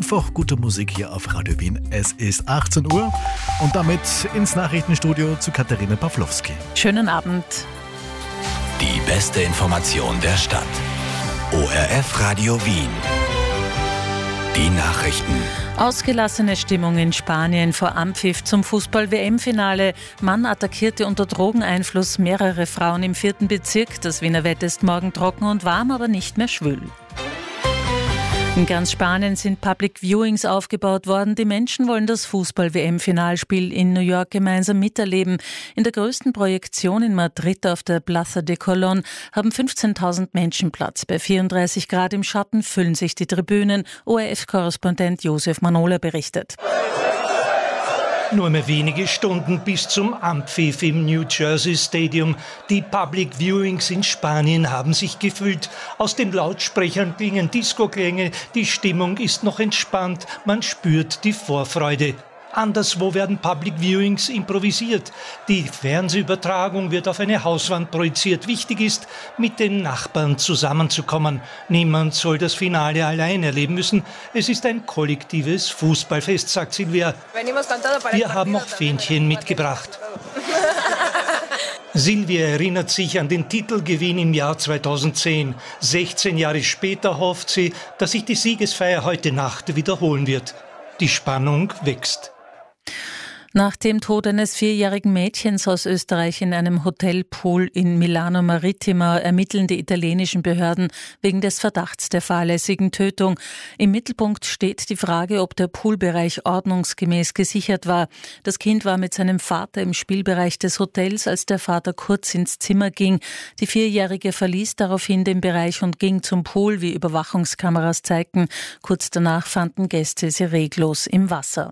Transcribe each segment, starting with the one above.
einfach gute Musik hier auf Radio Wien. Es ist 18 Uhr und damit ins Nachrichtenstudio zu Katharina Pawlowski. Schönen Abend. Die beste Information der Stadt. ORF Radio Wien. Die Nachrichten. Ausgelassene Stimmung in Spanien vor Anpfiff zum Fußball-WM-Finale. Mann attackierte unter Drogeneinfluss mehrere Frauen im 4. Bezirk. Das Wiener Wetter ist morgen trocken und warm, aber nicht mehr schwül. In ganz Spanien sind Public Viewings aufgebaut worden. Die Menschen wollen das Fußball-WM-Finalspiel in New York gemeinsam miterleben. In der größten Projektion in Madrid auf der Plaza de Colón haben 15.000 Menschen Platz. Bei 34 Grad im Schatten füllen sich die Tribünen. ORF-Korrespondent Josef Manola berichtet. Nur mehr wenige Stunden bis zum Anpfiff im New Jersey Stadium. Die Public Viewings in Spanien haben sich gefüllt. Aus den Lautsprechern klingen Disco-Klänge. Die Stimmung ist noch entspannt. Man spürt die Vorfreude. Anderswo werden Public Viewings improvisiert. Die Fernsehübertragung wird auf eine Hauswand projiziert. Wichtig ist, mit den Nachbarn zusammenzukommen. Niemand soll das Finale allein erleben müssen. Es ist ein kollektives Fußballfest, sagt Silvia. Wir haben auch Fähnchen mitgebracht. Silvia erinnert sich an den Titelgewinn im Jahr 2010. 16 Jahre später hofft sie, dass sich die Siegesfeier heute Nacht wiederholen wird. Die Spannung wächst. Nach dem Tod eines 4-jährigen Mädchens aus Österreich in einem Hotelpool in Milano Marittimo ermitteln die italienischen Behörden wegen des Verdachts der fahrlässigen Tötung. Im Mittelpunkt steht die Frage, ob der Poolbereich ordnungsgemäß gesichert war. Das Kind war mit seinem Vater im Spielbereich des Hotels, als der Vater kurz ins Zimmer ging. Die 4-Jährige verließ daraufhin den Bereich und ging zum Pool, wie Überwachungskameras zeigten. Kurz danach fanden Gäste sie reglos im Wasser.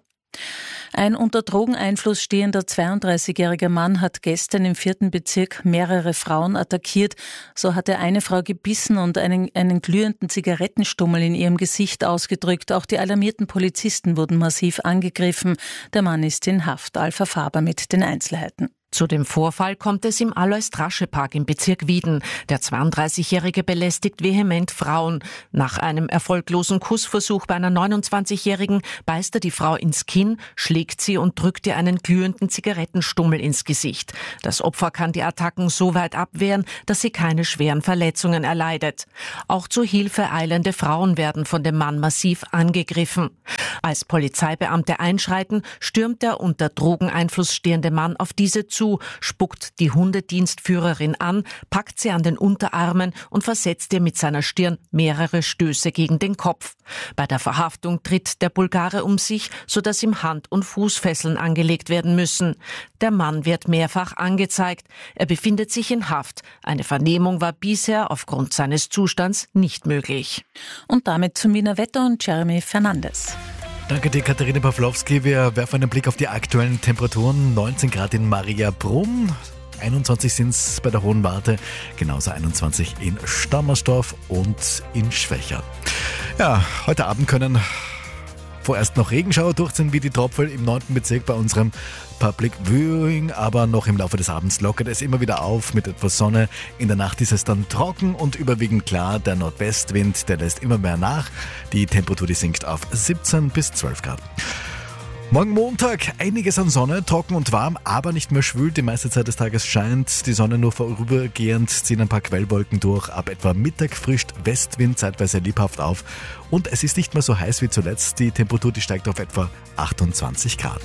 Ein unter Drogeneinfluss stehender 32-jähriger Mann hat gestern im 4. Bezirk mehrere Frauen attackiert. So hat er eine Frau gebissen und einen glühenden Zigarettenstummel in ihrem Gesicht ausgedrückt. Auch die alarmierten Polizisten wurden massiv angegriffen. Der Mann ist in Haft. Alpha Faber mit den Einzelheiten. Zu dem Vorfall kommt es im Alois-Drasche-Park im Bezirk Wieden. Der 32-Jährige belästigt vehement Frauen. Nach einem erfolglosen Kussversuch bei einer 29-Jährigen beißt er die Frau ins Kinn, schlägt sie und drückt ihr einen glühenden Zigarettenstummel ins Gesicht. Das Opfer kann die Attacken so weit abwehren, dass sie keine schweren Verletzungen erleidet. Auch zu Hilfe eilende Frauen werden von dem Mann massiv angegriffen. Als Polizeibeamte einschreiten, stürmt der unter Drogeneinfluss stehende Mann auf diese zu, spuckt die Hundedienstführerin an, packt sie an den Unterarmen und versetzt ihr mit seiner Stirn mehrere Stöße gegen den Kopf. Bei der Verhaftung tritt der Bulgare um sich, sodass ihm Hand- und Fußfesseln angelegt werden müssen. Der Mann wird mehrfach angezeigt. Er befindet sich in Haft. Eine Vernehmung war bisher aufgrund seines Zustands nicht möglich. Und damit zum Wiener Wetter und Jeremy Fernandes. Danke dir, Katharina Pawlowski. Wir werfen einen Blick auf die aktuellen Temperaturen. 19 Grad in Mariabrunn, 21 sind es bei der Hohen Warte, genauso 21 in Stammersdorf und in Schwächert. Ja, heute Abend können vorerst noch Regenschauer durchziehen wie die Tropfen im 9. Bezirk bei unserem Public Viewing, aber noch im Laufe des Abends lockert es immer wieder auf mit etwas Sonne. In der Nacht ist es dann trocken und überwiegend klar. Der Nordwestwind, der lässt immer mehr nach. Die Temperatur, die sinkt auf 17 bis 12 Grad. Morgen Montag, einiges an Sonne, trocken und warm, aber nicht mehr schwül. Die meiste Zeit des Tages scheint die Sonne nur vorübergehend, ziehen ein paar Quellwolken durch. Ab etwa Mittag frischt Westwind zeitweise lebhaft auf und es ist nicht mehr so heiß wie zuletzt. Die Temperatur, die steigt auf etwa 28 Grad.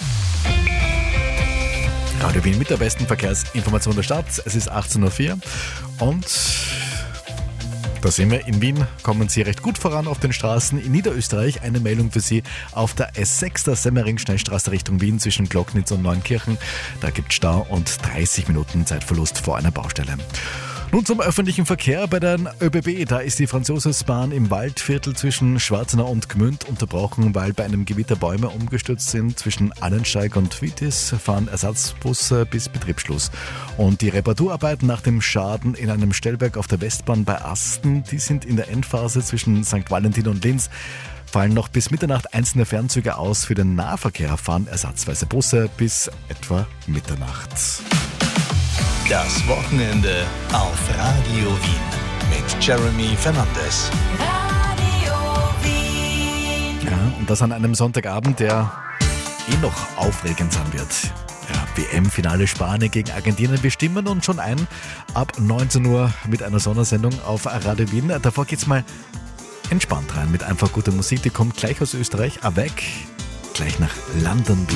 Radio Wien mit der besten Verkehrsinformation der Stadt. Es ist 18.04 Uhr und da sehen wir, in Wien kommen Sie recht gut voran auf den Straßen. In Niederösterreich eine Meldung für Sie auf der S6 der Semmering-Schnellstraße Richtung Wien zwischen Glocknitz und Neunkirchen. Da gibt es Stau und 30 Minuten Zeitverlust vor einer Baustelle. Nun zum öffentlichen Verkehr bei der ÖBB. Da ist die Franzosisbahn im Waldviertel zwischen Schwarzenau und Gmünd unterbrochen, weil bei einem Gewitter Bäume umgestürzt sind. Zwischen Annensteig und Wittis fahren Ersatzbusse bis Betriebsschluss. Und die Reparaturarbeiten nach dem Schaden in einem Stellwerk auf der Westbahn bei Asten, die sind in der Endphase zwischen St. Valentin und Linz. Fallen noch bis Mitternacht einzelne Fernzüge aus. Für den Nahverkehr fahren ersatzweise Busse bis etwa Mitternacht. Das Wochenende auf Radio Wien mit Jeremy Fernandes. Ja, Und das an einem Sonntagabend, der noch aufregend sein wird. Ja, WM-Finale Spanien gegen Argentinien. Wir stimmen uns schon ein ab 19 Uhr mit einer Sondersendung auf Radio Wien. Davor geht's mal entspannt rein mit einfach guter Musik. Die kommt gleich aus Österreich. Avec, gleich nach London Blue.